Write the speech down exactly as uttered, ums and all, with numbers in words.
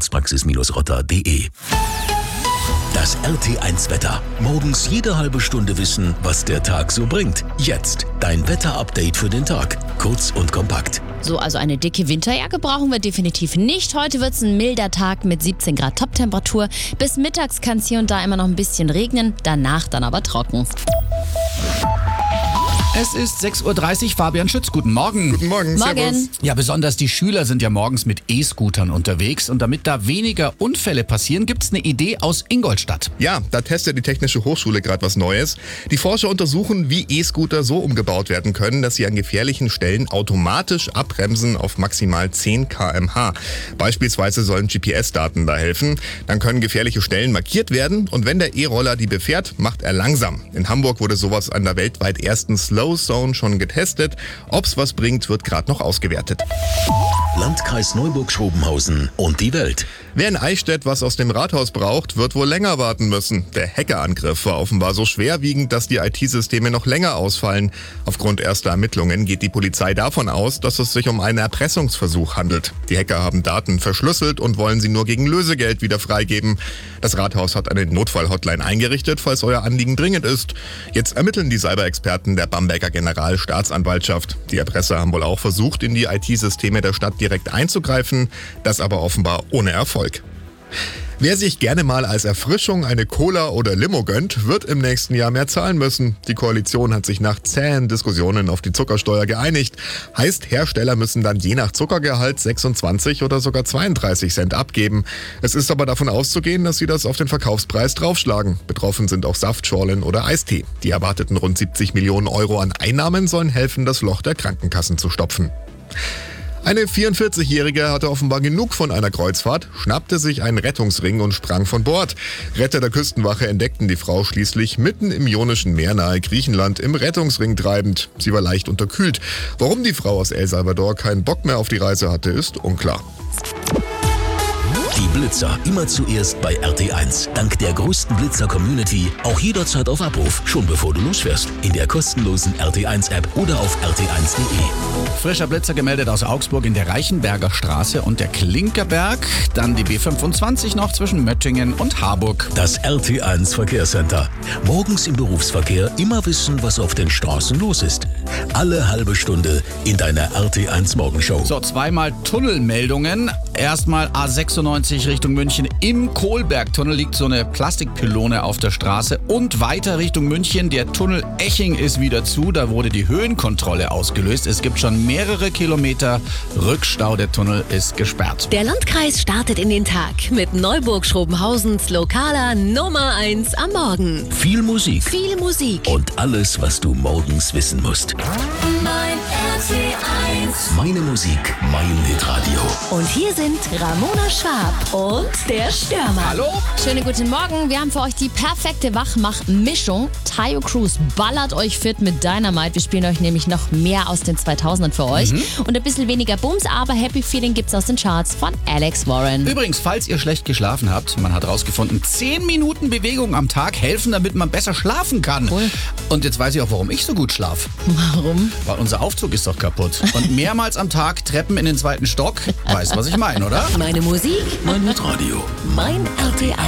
Arztpraxis Rotter punkt de. Das R T eins Wetter. Morgens jede halbe Stunde wissen, was der Tag so bringt. Jetzt dein Wetterupdate für den Tag. Kurz und kompakt. So, also eine dicke Winterjacke brauchen wir definitiv nicht. Heute wird es ein milder Tag mit siebzehn Grad Toptemperatur. Bis mittags kann es hier und da immer noch ein bisschen regnen, danach dann aber trocken. Es ist sechs Uhr dreißig, Fabian Schütz, guten Morgen. Guten Morgen, Morgen. Servus. Ja, besonders die Schüler sind ja morgens mit E-Scootern unterwegs und damit da weniger Unfälle passieren, gibt's eine Idee aus Ingolstadt. Ja, da testet die Technische Hochschule gerade was Neues. Die Forscher untersuchen, wie E-Scooter so umgebaut werden können, dass sie an gefährlichen Stellen automatisch abbremsen auf maximal zehn Kilometer pro Stunde. Beispielsweise sollen G P S-Daten da helfen. Dann können gefährliche Stellen markiert werden und wenn der E-Roller die befährt, macht er langsam. In Hamburg wurde sowas an der weltweit ersten Slow Zone schon getestet. Ob's was bringt, wird gerade noch ausgewertet. Landkreis Neuburg-Schrobenhausen und die Welt. Wer in Eichstätt was aus dem Rathaus braucht, wird wohl länger warten müssen. Der Hackerangriff war offenbar so schwerwiegend, dass die I T-Systeme noch länger ausfallen. Aufgrund erster Ermittlungen geht die Polizei davon aus, dass es sich um einen Erpressungsversuch handelt. Die Hacker haben Daten verschlüsselt und wollen sie nur gegen Lösegeld wieder freigeben. Das Rathaus hat eine Notfall-Hotline eingerichtet, falls euer Anliegen dringend ist. Jetzt ermitteln die Cyber-Experten der Bamberger Generalstaatsanwaltschaft. Die Erpresser haben wohl auch versucht, in die I T-Systeme der Stadt direkt einzugreifen, das aber offenbar ohne Erfolg. Wer sich gerne mal als Erfrischung eine Cola oder Limo gönnt, wird im nächsten Jahr mehr zahlen müssen. Die Koalition hat sich nach zähen Diskussionen auf die Zuckersteuer geeinigt. Heißt, Hersteller müssen dann je nach Zuckergehalt sechsundzwanzig oder sogar zweiunddreißig Cent abgeben. Es ist aber davon auszugehen, dass sie das auf den Verkaufspreis draufschlagen. Betroffen sind auch Saftschorlen oder Eistee. Die erwarteten rund siebzig Millionen Euro an Einnahmen sollen helfen, das Loch der Krankenkassen zu stopfen. Eine vierundvierzigjährige hatte offenbar genug von einer Kreuzfahrt, schnappte sich einen Rettungsring und sprang von Bord. Retter der Küstenwache entdeckten die Frau schließlich mitten im Ionischen Meer nahe Griechenland im Rettungsring treibend. Sie war leicht unterkühlt. Warum die Frau aus El Salvador keinen Bock mehr auf die Reise hatte, ist unklar. Die Blitzer immer zuerst bei R T eins. Dank der größten Blitzer-Community auch jederzeit auf Abruf, schon bevor du losfährst. In der kostenlosen R T eins App oder auf R T eins Punkt de. Frischer Blitzer gemeldet aus Augsburg in der Reichenberger Straße und der Klinkerberg. Dann die B fünfundzwanzig noch zwischen Möttingen und Harburg. Das R T eins Verkehrscenter. Morgens im Berufsverkehr immer wissen, was auf den Straßen los ist. Alle halbe Stunde in deiner R T eins Morgenshow. So, zweimal Tunnelmeldungen. Erstmal A sechsundneunzig Richtung München. Im Kohlbergtunnel liegt so eine Plastikpylone auf der Straße. Und weiter Richtung München. Der Tunnel Eching ist wieder zu. Da wurde die Höhenkontrolle ausgelöst. Es gibt schon mehrere Kilometer Rückstau. Der Tunnel ist gesperrt. Der Landkreis startet in den Tag mit Neuburg-Schrobenhausens lokaler Nummer eins am Morgen. Viel Musik. Viel Musik. Und alles, was du morgens wissen musst. Mein R T eins. Meine Musik, mein Hitradio. Und hier sind Ramona Schwab und der Stürmer. Hallo? Schönen guten Morgen. Wir haben für euch die perfekte Wachmach-Mischung. Tayo Cruz ballert euch fit mit Dynamite. Wir spielen euch nämlich noch mehr aus den zweitausendern für euch. Mhm. Und ein bisschen weniger Bums, aber Happy Feeling gibt's aus den Charts von Alex Warren. Übrigens, falls ihr schlecht geschlafen habt, man hat rausgefunden, zehn Minuten Bewegung am Tag helfen, damit man besser schlafen kann. Cool. Und jetzt weiß ich auch, warum ich so gut schlafe. Warum? Weil unser Aufzug ist doch kaputt. Und mehrmals am Tag Treppen in den zweiten Stock. Weißt, was ich meine, oder? Meine Musik, Mein Hitradio. mein R T eins.